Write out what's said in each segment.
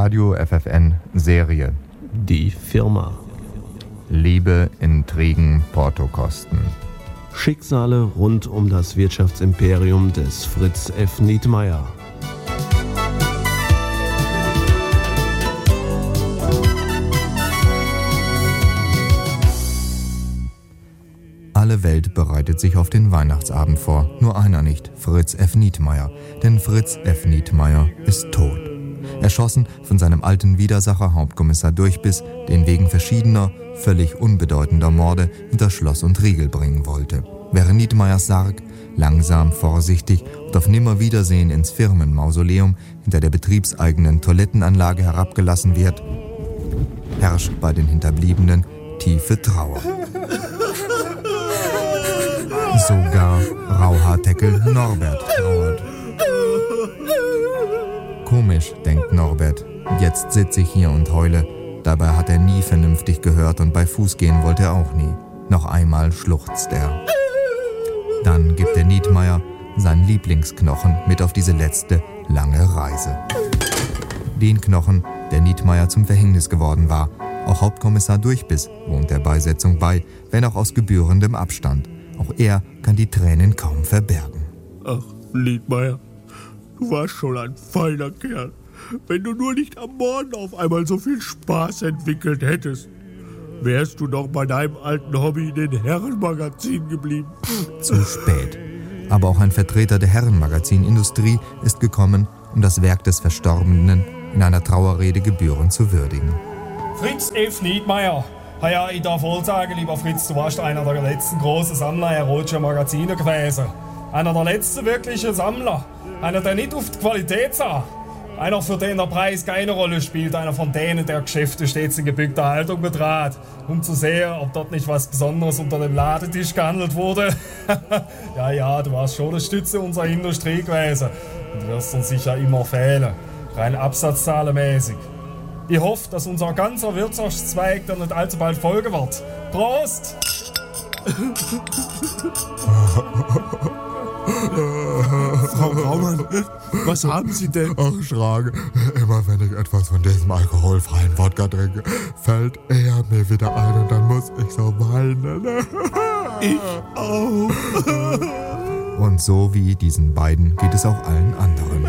Radio FFN Serie. Die Firma. Liebe, Intrigen, Portokosten. Schicksale rund um das Wirtschaftsimperium des Fritz F. Nietmeyer. Alle Welt bereitet sich auf den Weihnachtsabend vor, nur einer nicht, Fritz F. Nietmeyer. Denn Fritz F. Nietmeyer ist tot. Erschossen von seinem alten Widersacher Hauptkommissar Durchbiss, den wegen verschiedener, völlig unbedeutender Morde hinter Schloss und Riegel bringen wollte. Während Nietmeyers Sarg langsam, vorsichtig und auf Nimmerwiedersehen ins Firmenmausoleum hinter der betriebseigenen Toilettenanlage herabgelassen wird, herrscht bei den Hinterbliebenen tiefe Trauer. Sogar Rauhaardeckel Norbert trauert. Komisch, denkt Norbert, jetzt sitze ich hier und heule. Dabei hat er nie vernünftig gehört und bei Fuß gehen wollte er auch nie. Noch einmal schluchzt er. Dann gibt der Nietmeyer seinen Lieblingsknochen mit auf diese letzte, lange Reise. Den Knochen, der Nietmeyer zum Verhängnis geworden war. Auch Hauptkommissar Durchbiss wohnt der Beisetzung bei, wenn auch aus gebührendem Abstand. Auch er kann die Tränen kaum verbergen. Ach, Nietmeyer, du warst schon ein feiner Kerl. Wenn du nur nicht am Morgen auf einmal so viel Spaß entwickelt hättest, wärst du noch bei deinem alten Hobby in den Herrenmagazinen geblieben. Zu spät. Aber auch ein Vertreter der Herrenmagazinindustrie ist gekommen, um das Werk des Verstorbenen in einer Trauerrede gebührend zu würdigen. Fritz F. Nietmeyer. Ja, ich darf wohl sagen, lieber Fritz, du warst einer der letzten großen Sammler erotischer Magazine gewesen. Einer der letzten wirklichen Sammler. Einer, der nicht auf die Qualität sah. Einer, für den der Preis keine Rolle spielt. Einer von denen, der Geschäfte stets in gebückter Haltung betrat, um zu sehen, ob dort nicht was Besonderes unter dem Ladentisch gehandelt wurde. Ja, du warst schon eine Stütze unserer Industrie gewesen. Und du wirst uns sicher immer fehlen. Rein absatzzahlenmäßig. Ich hoffe, dass unser ganzer Wirtschaftszweig dann nicht allzu bald folgen wird. Prost! Frau Graumann, was haben Sie denn? Ach, Schrage, immer wenn ich etwas von diesem alkoholfreien Wodka trinke, fällt er mir wieder ein und dann muss ich so weinen. Ich auch. Und so wie diesen beiden geht es auch allen anderen.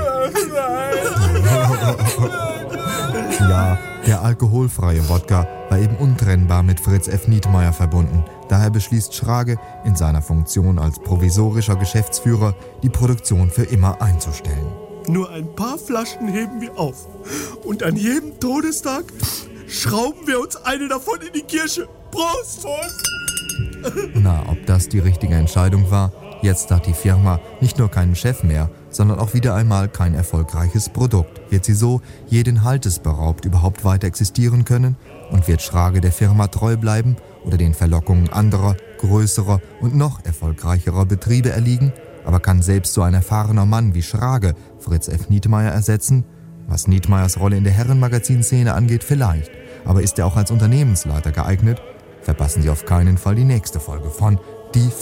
Ja, der alkoholfreie Wodka war eben untrennbar mit Fritz F. Nietmeyer verbunden. Daher beschließt Schrage in seiner Funktion als provisorischer Geschäftsführer, die Produktion für immer einzustellen. Nur ein paar Flaschen heben wir auf. Und an jedem Todestag schrauben wir uns eine davon in die Kirche. Prost! Na, ob das die richtige Entscheidung war? Jetzt hat die Firma nicht nur keinen Chef mehr, sondern auch wieder einmal kein erfolgreiches Produkt. Wird sie so jeden Haltes beraubt überhaupt weiter existieren können? Und wird Schrage der Firma treu bleiben oder den Verlockungen anderer, größerer und noch erfolgreicherer Betriebe erliegen? Aber kann selbst so ein erfahrener Mann wie Schrage Fritz F. Nietmeyer ersetzen? Was Nietmeyers Rolle in der Herrenmagazinszene angeht, vielleicht. Aber ist er auch als Unternehmensleiter geeignet? Verpassen Sie auf keinen Fall die nächste Folge von Die